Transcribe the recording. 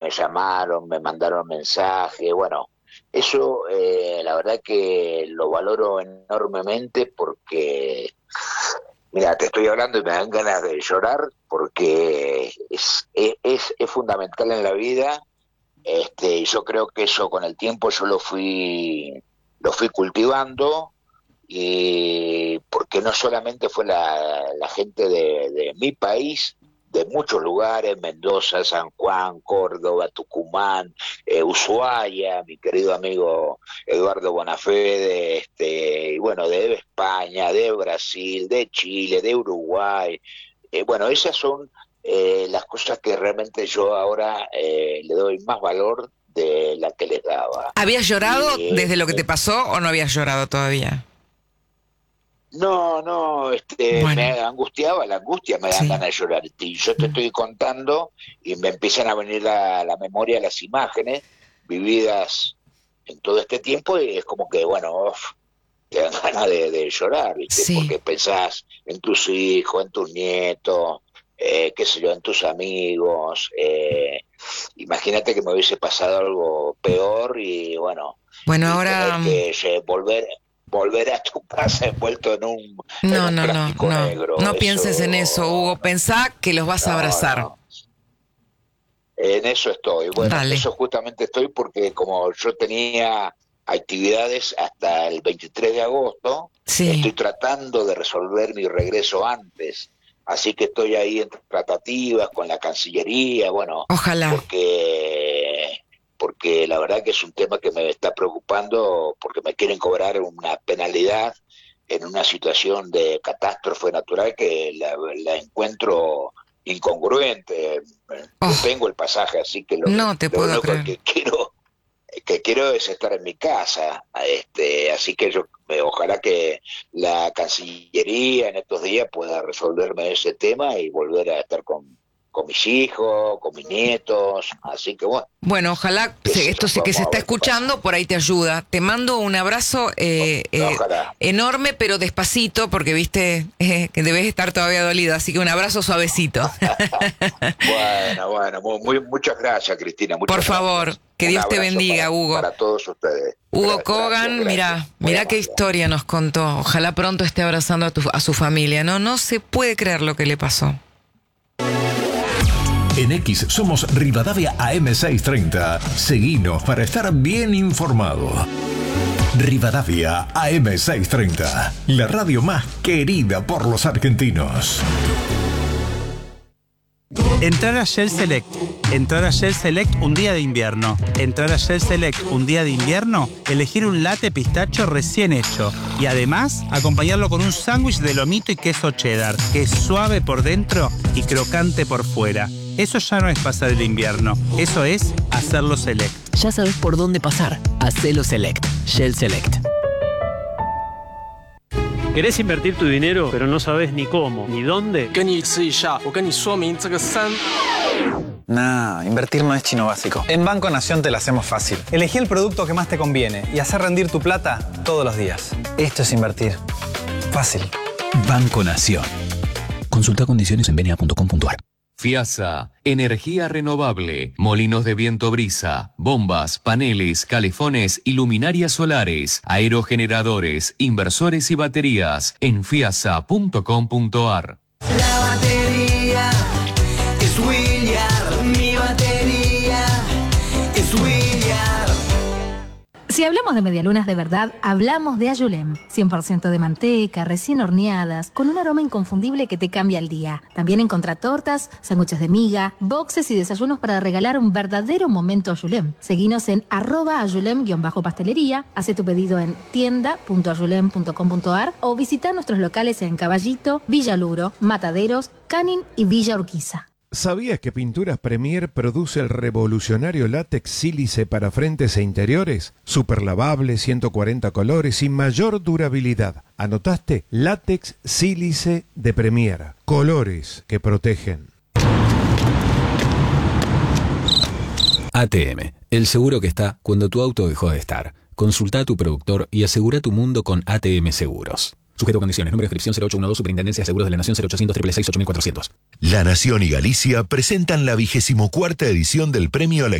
me llamaron, me mandaron mensajes, bueno, eso la verdad que lo valoro enormemente porque, mira, te estoy hablando y me dan ganas de llorar porque es fundamental en la vida. Y yo creo que eso con el tiempo yo lo fui cultivando, y porque no solamente fue la gente de mi país, de muchos lugares, Mendoza, San Juan, Córdoba, Tucumán, Ushuaia, mi querido amigo Eduardo Bonafede, y bueno, de España, de Brasil, de Chile, de Uruguay. Bueno, esas son las cosas que realmente yo ahora le doy más valor de la que les daba. ¿Habías llorado desde lo que te pasó o no habías llorado todavía? No, Bueno. me angustiaba, la angustia me dan ganas de llorar. Y yo te estoy contando y me empiezan a venir a la memoria las imágenes vividas en todo este tiempo, y es como que, bueno, te dan ganas de llorar, ¿viste? Sí. Porque pensás en tus hijos, en tus nietos, qué sé yo, en tus amigos. Imagínate que me hubiese pasado algo peor y bueno, ahora tener que volver a tu casa envuelto en un plástico negro. No pienses en eso, Hugo. Pensá que los vas a abrazar. No. En eso estoy. Bueno, Dale. en eso justamente estoy porque como yo tenía actividades hasta el 23 de agosto, estoy tratando de resolver mi regreso antes. Así que estoy ahí en tratativas con la Cancillería, bueno, ojalá. Porque la verdad que es un tema que me está preocupando, porque me quieren cobrar una penalidad en una situación de catástrofe natural que la encuentro incongruente. Yo tengo el pasaje, así que lo único que quiero es estar en mi casa, así que yo ojalá que la Cancillería en estos días pueda resolverme ese tema y volver a estar con mis hijos, con mis nietos, así que bueno. Bueno, ojalá esto sí que se está escuchando, por ahí te ayuda. Te mando un abrazo enorme, pero despacito, porque viste que debes estar todavía dolida, así que un abrazo suavecito. Bueno, muchas gracias, Cristina. Por favor, que Dios te bendiga, Hugo. Para todos ustedes. Hugo Kogan, mirá qué historia nos contó. Ojalá pronto esté abrazando a su familia. No se puede creer lo que le pasó. En X somos Rivadavia AM630. Seguinos para estar bien informado. Rivadavia AM630, la radio más querida por los argentinos. Entrar a Shell Select. Entrar a Shell Select un día de invierno. Entrar a Shell Select un día de invierno, elegir un latte pistacho recién hecho. Y además, acompañarlo con un sándwich de lomito y queso cheddar, que es suave por dentro y crocante por fuera. Eso ya no es pasar el invierno, eso es hacerlo Select. Ya sabes por dónde pasar. Hacelo Select. Shell Select. ¿Querés invertir tu dinero, pero no sabes ni cómo, ni dónde? Nah, invertir no es chino básico. En Banco Nación te la hacemos fácil. Elegí el producto que más te conviene y hacer rendir tu plata todos los días. Esto es invertir. Fácil. Banco Nación. Consulta condiciones en bna.com.ar. FIASA, energía renovable, molinos de viento brisa, bombas, paneles, calefones y luminarias solares, aerogeneradores, inversores y baterías en fiasa.com.ar. La batería es Williard, mi batería es Williard. Si hablamos de medialunas de verdad, hablamos de Ayulem. 100% de manteca, recién horneadas, con un aroma inconfundible que te cambia el día. También encontrá tortas, sándwiches de miga, boxes y desayunos para regalar un verdadero momento Ayulem. Seguinos en @ayulem_pastelería, hace tu pedido en tienda.ayulem.com.ar o visita nuestros locales en Caballito, Villa Luro, Mataderos, Canin y Villa Urquiza. ¿Sabías que Pinturas Premier produce el revolucionario látex sílice para frentes e interiores? Super lavable, 140 colores y mayor durabilidad. ¿Anotaste? Látex sílice de Premier. Colores que protegen. ATM, el seguro que está cuando tu auto dejó de estar. Consulta a tu productor y asegura tu mundo con ATM Seguros. Sujeto a condiciones. Número de inscripción 0812, Superintendencia de Seguros de la Nación, 0800 666 8400. La Nación y Galicia presentan la 24ª edición del Premio a la